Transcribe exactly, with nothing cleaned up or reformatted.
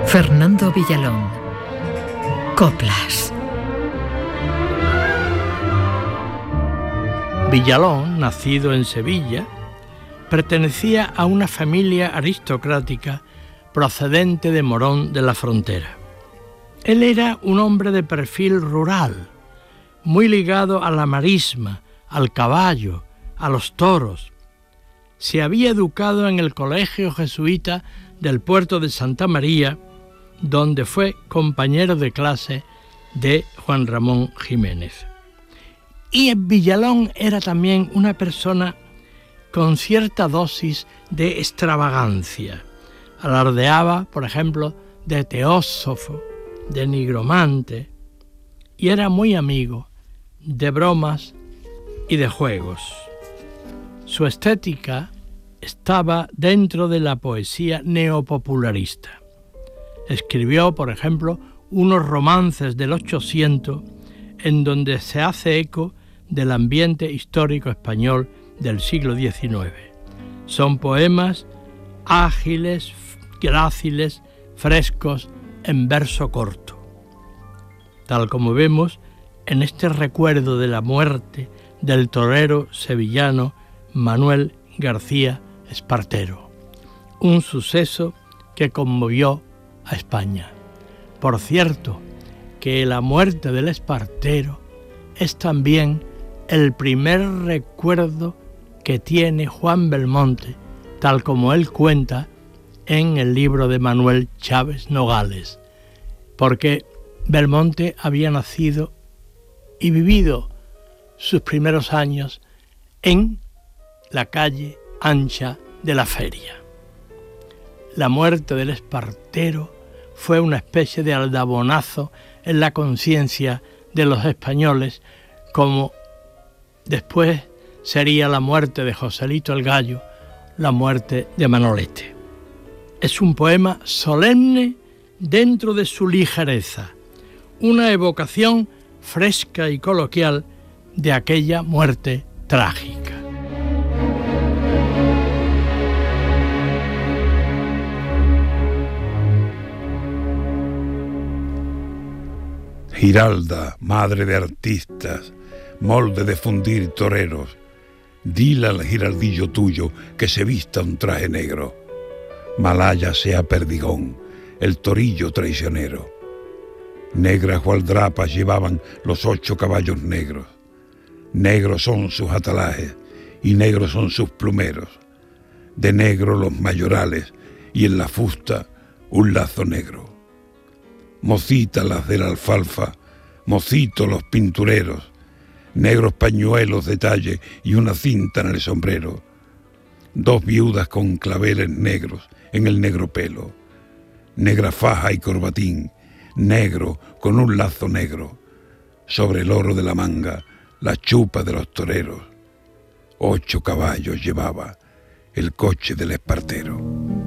Fernando Villalón. Coplas. Villalón, nacido en Sevilla, pertenecía a una familia aristocrática procedente de Morón de la Frontera. Él era un hombre de perfil rural, muy ligado a la marisma, al caballo, a los toros. Se había educado en el colegio jesuita del puerto de Santa María, donde fue compañero de clase de Juan Ramón Jiménez. Y Villalón era también una persona con cierta dosis de extravagancia. Alardeaba, por ejemplo, de teósofo, de nigromante, y era muy amigo de bromas y de juegos. Su estética estaba dentro de la poesía neopopularista. Escribió, por ejemplo, unos romances del ochocientos en donde se hace eco del ambiente histórico español del siglo diecinueve. Son poemas ágiles, gráciles, frescos, en verso corto. Tal como vemos en este recuerdo de la muerte del torero sevillano Manuel García Espartero, un suceso que conmovió a España. Por cierto, que la muerte del Espartero es también el primer recuerdo que tiene Juan Belmonte, tal como él cuenta en el libro de Manuel Chávez Nogales, porque Belmonte había nacido y vivido sus primeros años en la calle ancha de la Feria. La muerte del Espartero fue una especie de aldabonazo en la conciencia de los españoles, como después sería la muerte de Joselito el Gallo, la muerte de Manolete. Es un poema solemne dentro de su ligereza, una evocación fresca y coloquial de aquella muerte trágica. Giralda, madre de artistas, molde de fundir toreros, dile al giraldillo tuyo que se vista un traje negro. Malaya sea perdigón, el torillo traicionero. Negras gualdrapas llevaban los ocho caballos negros. Negros son sus atalajes y negros son sus plumeros. De negro los mayorales y en la fusta un lazo negro. Mocita las de la alfalfa, mocito los pintureros, negros pañuelos de talle y una cinta en el sombrero. Dos viudas con claveles negros en el negro pelo. Negra faja y corbatín, negro con un lazo negro. Sobre el oro de la manga, la chupa de los toreros. Ocho caballos llevaba el coche del Espartero.